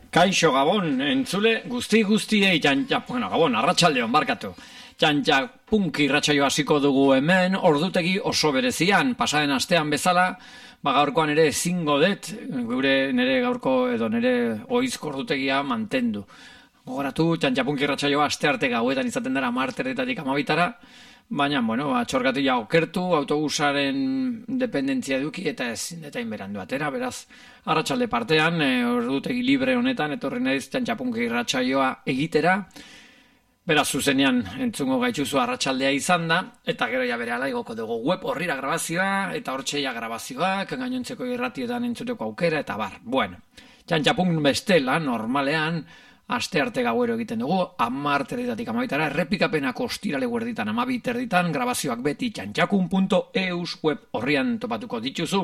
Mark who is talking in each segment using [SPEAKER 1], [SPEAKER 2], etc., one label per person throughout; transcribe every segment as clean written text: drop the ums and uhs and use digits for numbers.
[SPEAKER 1] Kaixo Gabon, entzule guztiei Gabon, arratsaldeon barkatu. Punk irratsaio hasiko dugu hemen, ordutegi oso berezian, pasaren astean bezala, gaurkoan ere ezingo dut, nire gaurko edo nire ohizko ordutegia mantendu. Gogoratu, Punk irratsaioa astearte gauetan izaten dara 10:00 12:00, baina, txorgatu ja okertu, autobusaren dependentzia eduki eta ezin eta inberandu atera, beraz, arratsalde partean, ordutegi libre honetan, etorri naiz Punk irratsaioa egitera, beraz, zuzenean entzungo gaituzu arratsaldea izan da, eta gero ja berehala igoko dugu web horrira grabazioa, eta hortxeia grabazioak, gainontzeko irratietan entzuteko aukera, eta bar. Bueno, Punk bestela, normalean, aste arte gauero egiten dugu, 10:00 12:00, errepikapenak ostirale guerditan 12:00, grabazioak beti txantxakun.eus web horrian topatuko dituzu.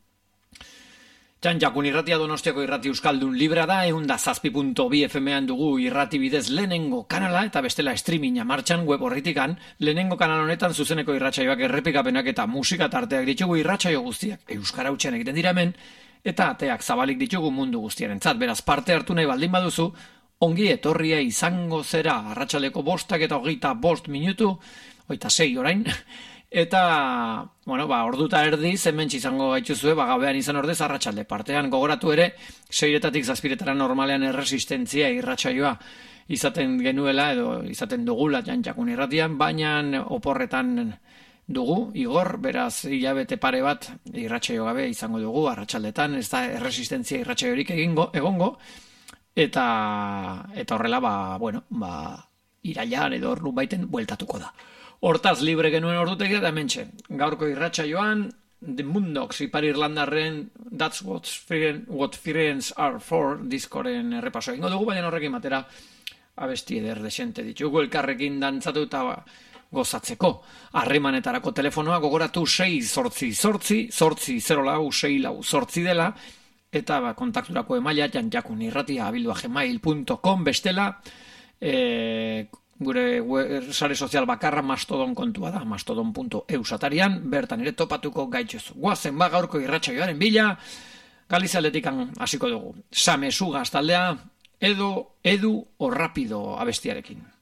[SPEAKER 1] Txantxakun irratia Donostiako irrati euskaldun librea da, 107.2 FM-an dugu irrati bidez lehenengo kanala, eta bestela streaminga martxan web horritikan, lehenengo kanal honetan zuzeneko irratsaioak errepikapenak eta musika tarteak ditugu irratsaio guztiak euskara hutsean egiten dira hemen, eta ateak zabalik ditugu mundu guztiarentzat, beraz parte hartu nahi baldin baduzu, ongi etorria izango zera, arratsaldeko 5 eta 25 minutu, 26 orain, eta, orduta erdiz, hementsi izango gaituzue, gabean izan ordez, arratsalde partean gogoratu ere, 6:00 7:00 normalean erresistentzia irratsaioa izaten genuela, edo izaten dugula Punk irratian, baina oporretan dugu, Igor, beraz, hilabete pare bat irratsaio gabe izango dugu, arratsaldetan, ez da erresistentzia irratsaiorik egongo, eta horrela, irailan edo ordu baiten bueltatuko da. Hortaz libre genuen ordutegia da mentxe. Gaurko irratsaioan, The Moondocks, Ipar Irlandarren That's What Friends Are For diskoren errepaso egingo dugu, baina horrekin batera abesti eder desente ditugu, elkarrekin dantzatu eta gozatzeko. Harremanetarako telefonoa gogoratu 688-804-6 dela, eta kontakturako emaila janjakunirratia@gmail.com, bestela gure sare sozial bakarra Mastodon kontua da, mastodon.eus atarian, bertan ere topatuko gaituz. Guazen gaurko irratsaioaren bila, Galizialetikan hasiko dugu. Samesugas taldea, edo o rapido abestiarekin.